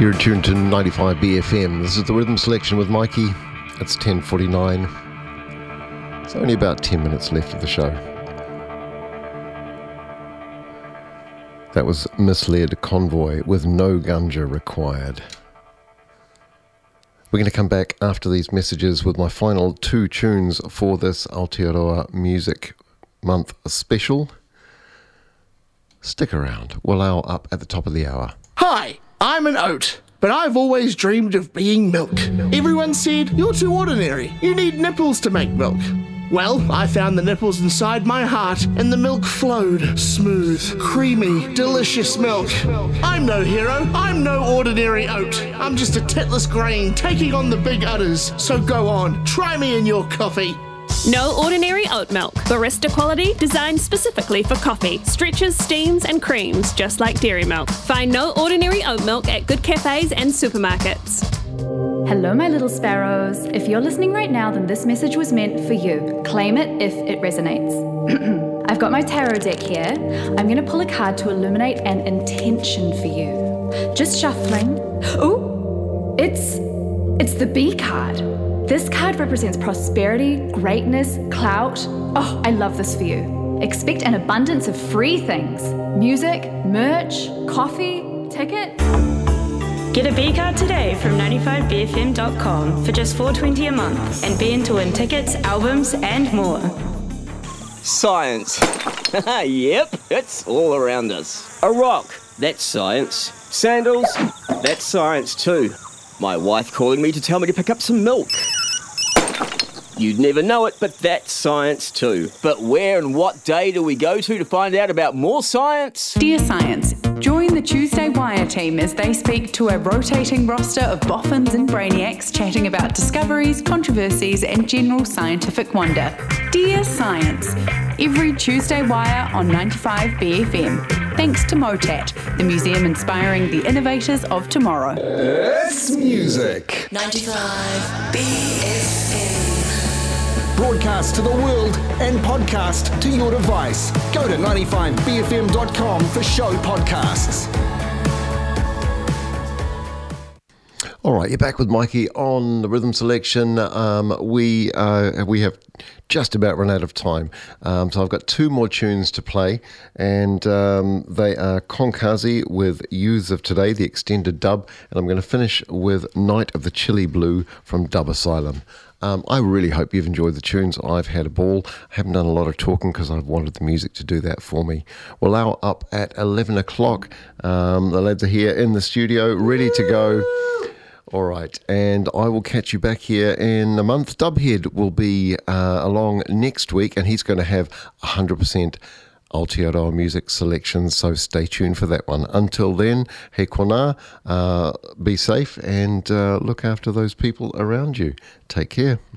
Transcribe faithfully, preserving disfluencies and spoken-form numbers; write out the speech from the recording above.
You're tuned to ninety-five B F M. This is the Rhythm Selection with Mikey. It's ten forty-nine. It's only about ten minutes left of the show. That was Misled Convoy with No Ganja Required. We're going to come back after these messages with my final two tunes for this Aotearoa Music Month special. Stick around. We'll hour up at the top of the hour. Hi, I'm an oat, but I've always dreamed of being milk. Everyone said, you're too ordinary. You need nipples to make milk. Well, I found the nipples inside my heart, and the milk flowed. Smooth, creamy, delicious milk. I'm no hero. I'm no ordinary oat. I'm just a titless grain taking on the big udders. So go on, try me in your coffee. No ordinary oat milk. Barista quality, designed specifically for coffee. Stretches, steams, and creams, just like dairy milk. Find No Ordinary Oat Milk at good cafes and supermarkets. Hello, my little sparrows. If you're listening right now, then this message was meant for you. Claim it if it resonates. I've got my tarot deck here. I'm going to pull a card to illuminate an intention for you. Just shuffling. Ooh, it's, it's the B card. This card represents prosperity, greatness, clout. Oh, I love this for you. Expect an abundance of free things. Music, merch, coffee, ticket. Get a B card today from ninety-five B F M dot com for just four dollars and twenty cents a month and be in to win tickets, albums and more. Science. Yep, it's all around us. A rock, that's science. Sandals, that's science too. My wife calling me to tell me to pick up some milk. You'd never know it, but that's science too. But where and what day do we go to to find out about more science? Dear Science, join the Tuesday Wire team as they speak to a rotating roster of boffins and brainiacs chatting about discoveries, controversies and general scientific wonder. Dear Science, every Tuesday Wire on ninety-five B F M. Thanks to MOTAT, the museum inspiring the innovators of tomorrow. It's music. ninety-five B F M. Broadcast to the world and podcast to your device. Go to ninety-five B F M dot com for show podcasts. All right, you're back with Mikey on the Rhythm Selection. Um, we uh, we have just about run out of time, um, so I've got two more tunes to play, and um, they are Konkazi with Youths of Today, the extended dub, and I'm going to finish with Night of the Chili Blue from Dub Asylum. Um, I really hope you've enjoyed the tunes. I've had a ball. I haven't done a lot of talking because I've wanted the music to do that for me. We'll now up at eleven o'clock. Um, the lads are here in the studio, ready to go. All right, and I will catch you back here in a month. Dubhead will be uh, along next week, and he's going to have one hundred percent Aotearoa music selections, so stay tuned for that one. Until then, he kona, uh, be safe and uh, look after those people around you. Take care.